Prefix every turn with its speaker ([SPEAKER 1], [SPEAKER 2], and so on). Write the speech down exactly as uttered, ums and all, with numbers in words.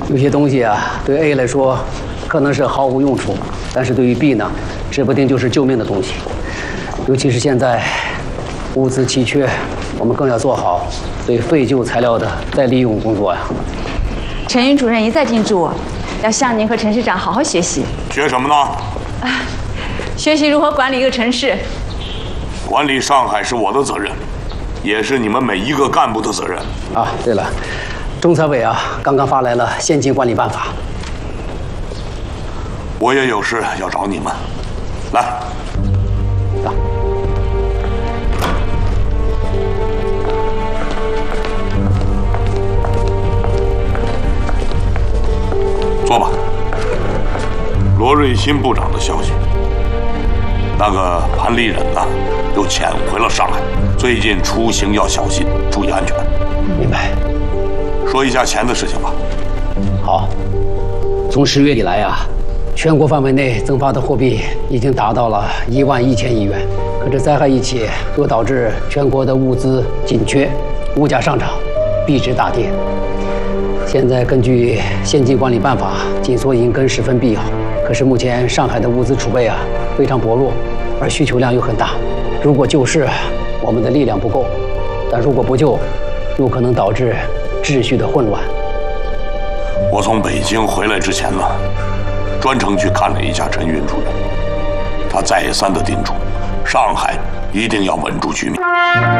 [SPEAKER 1] 有些东西啊，对 A 来说可能是毫无用处，但是对于 B 呢，指不定就是救命的东西。尤其是现在物资奇缺，我们更要做好对废旧材料的再利用工作呀。
[SPEAKER 2] 陈云主任一再叮嘱我，要向您和陈市长好好学习。
[SPEAKER 3] 学什么呢？
[SPEAKER 2] 啊，学习如何管理一个城市。
[SPEAKER 3] 管理上海是我的责任，也是你们每一个干部的责任。
[SPEAKER 1] 啊，对了。中财委啊，刚刚发来了现金管理办法。
[SPEAKER 3] 我也有事要找你们，来。
[SPEAKER 1] 啊、
[SPEAKER 3] 坐吧。罗瑞新部长的消息，那个潘立忍呢，又潜回了上海，最近出行要小心，注意安全。
[SPEAKER 1] 明白。
[SPEAKER 3] 说一下钱的事情吧。
[SPEAKER 1] 好，从十月以来啊，全国范围内增发的货币已经达到了一万一千亿元。可这灾害一起，又导致全国的物资紧缺，物价上涨，币值大跌。现在根据现金管理办法，紧缩银根十分必要。可是目前上海的物资储备啊非常薄弱，而需求量又很大。如果救市，我们的力量不够；但如果不救，有可能导致秩序的混乱。
[SPEAKER 3] 我从北京回来之前呢，专程去看了一下陈云主任，他再三的叮嘱，上海一定要稳住局面。